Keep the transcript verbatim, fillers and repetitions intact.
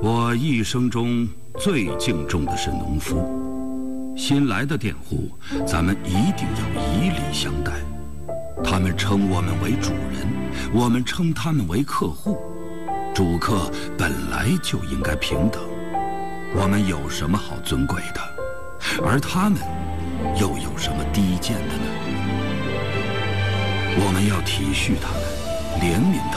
我一生中最敬重的是农夫，新来的佃户，咱们一定要以礼相待。他们称我们为主人，我们称他们为客户。主客本来就应该平等，我们有什么好尊贵的？而他们又有什么低贱的呢？我们要体恤他们，怜悯他们。